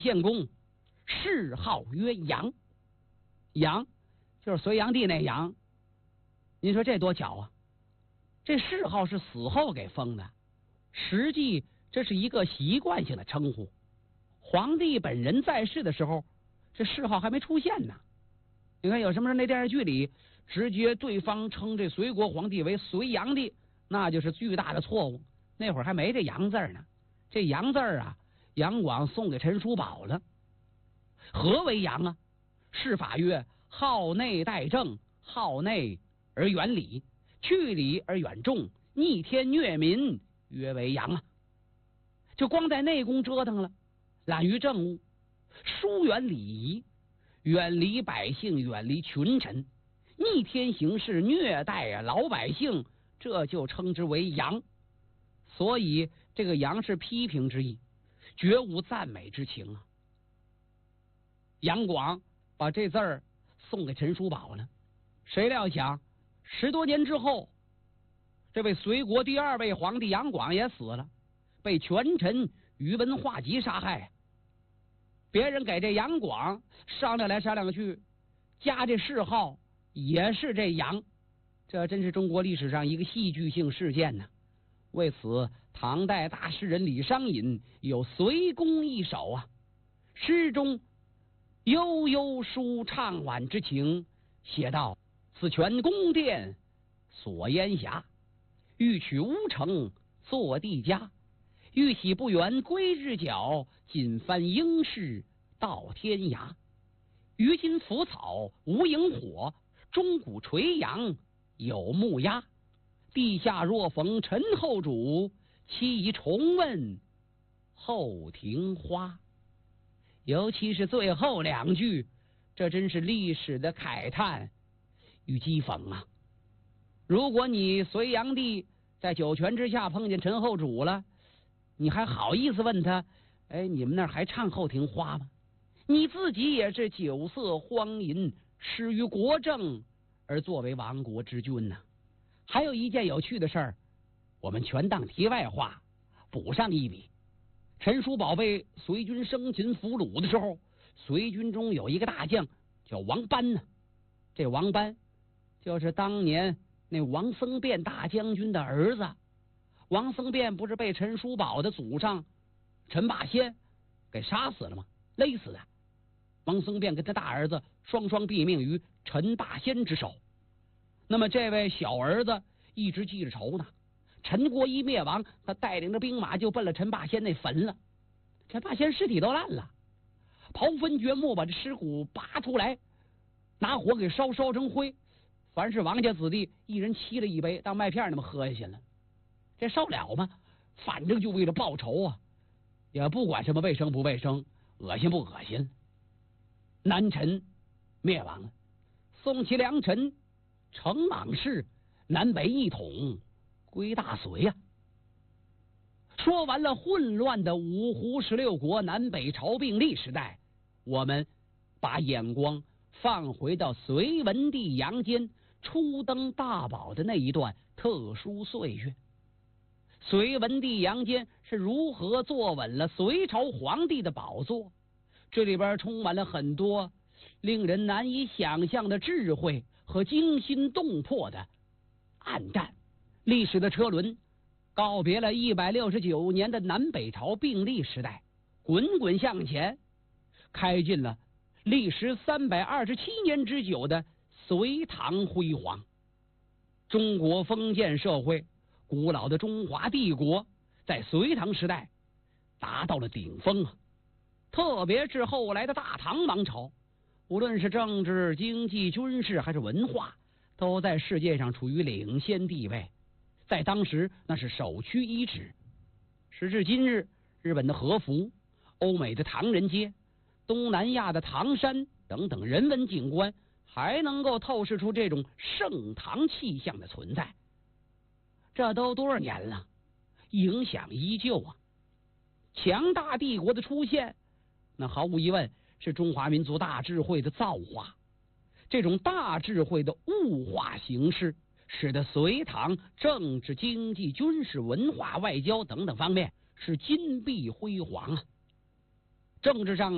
献公，谥号曰杨。杨就是隋炀帝那杨。您说这多巧啊！这谥号是死后给封的，实际这是一个习惯性的称呼。皇帝本人在世的时候，这谥号还没出现呢。你看有什么时候那电视剧里直接对方称这隋国皇帝为隋炀帝，那就是巨大的错误。那会儿还没这杨字呢。这杨字啊，杨广送给陈叔宝了。何为杨啊？谥法曰：好内待政，好内而远礼，去礼而远众，逆天虐民，曰为杨啊。就光在内宫折腾了，懒于政务，疏远礼仪，远离百姓，远离群臣，逆天行事，虐待老百姓，这就称之为杨。所以这个杨是批评之意，绝无赞美之情啊。杨广把这字儿送给陈叔宝了，谁料想10多年之后，这位隋国第2位皇帝杨广也死了，被权臣宇文化及杀害。别人给这杨广商量来商量去，加这谥号也是这杨，这真是中国历史上一个戏剧性事件呢。为此，唐代大诗人李商隐有《隋公》一首啊，诗中悠悠舒畅婉之情，写道：此权宫殿锁烟霞，欲取乌城坐地家，欲喜不远归日角，锦帆应是到天涯。于今腐草无萤火，钟鼓垂杨有木鸦。地下若逢陈后主，期宜重问后庭花。尤其是最后2句，这真是历史的慨叹与讥讽啊！如果你隋炀帝在九泉之下碰见陈后主了，你还好意思问他，哎，你们那儿还唱后庭花吗？你自己也是酒色荒淫，失于国政，而作为亡国之君呢。还有一件有趣的事儿，我们全当题外话，补上一笔。陈叔宝被隋军生擒俘虏的时候，隋军中有一个大将叫王班呢。这王班就是当年那王僧辩大将军的儿子。王僧辩不是被陈叔宝的祖上陈霸先给杀死了吗？勒死的。王僧辩跟他大儿子双双毙命于陈霸先之手。那么这位小儿子一直记着仇呢。陈国一灭亡，他带领着兵马就奔了陈霸先那坟了。陈霸先尸体都烂了，刨坟掘墓把这尸骨拔出来，拿火给烧成灰。凡是王家子弟一人沏了一杯，当麦片那么喝下去了。这受了吗？反正就为了报仇啊，也不管什么卫生不卫生，恶心不恶心。南陈灭亡了，宋齐梁陈成莽氏，南北一统归大隋呀。说完了混乱的五胡16国南北朝并立时代，我们把眼光放回到隋文帝杨坚初登大宝的那一段特殊岁月。隋文帝杨坚是如何坐稳了隋朝皇帝的宝座？这里边充满了很多令人难以想象的智慧和惊心动魄的暗战。历史的车轮告别了169年的南北朝并立时代，滚滚向前，开进了历时327年之久的隋唐辉煌。中国封建社会，古老的中华帝国在隋唐时代达到了顶峰啊！特别是后来的大唐王朝，无论是政治、经济、军事还是文化，都在世界上处于领先地位，在当时那是首屈一指。时至今日，日本的和服、欧美的唐人街、东南亚的唐山等等人文景观，还能够透视出这种盛唐气象的存在。这都多少年了，影响依旧啊！强大帝国的出现，那毫无疑问是中华民族大智慧的造化。这种大智慧的物化形式，使得隋唐政治、经济、军事、文化、外交等等方面是金碧辉煌啊！政治上